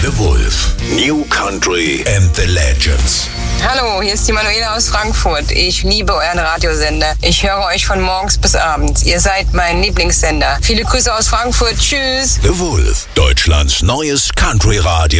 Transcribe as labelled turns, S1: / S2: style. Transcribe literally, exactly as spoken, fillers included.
S1: The Wolf. New Country and the Legends.
S2: Hallo, hier ist die Manuela aus Frankfurt. Ich liebe euren Radiosender. Ich höre euch von morgens bis abends. Ihr seid mein Lieblingssender. Viele Grüße aus Frankfurt. Tschüss.
S1: The Wolf, Deutschlands neues Country-Radio.